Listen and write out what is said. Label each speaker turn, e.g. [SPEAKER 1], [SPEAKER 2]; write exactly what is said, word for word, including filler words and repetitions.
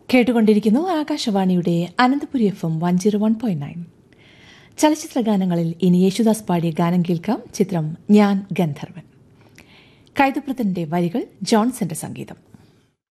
[SPEAKER 1] കേട്ടുകൊണ്ടിരിക്കുന്നു ആകാശവാണിയുടെ Ananthapuri F M one zero one point nine. ചലച്ചിത്ര ഗാനങ്ങളിൽ ഇനി യേശുദാസ് പാടിയ ഗാനം കേൾക്കാം. ചിത്രം ഞാൻ ഗന്ധർവൻ. കൈതപ്രത്തിന്റെ വരികൾ, ജോൺസന്റെ സംഗീതം.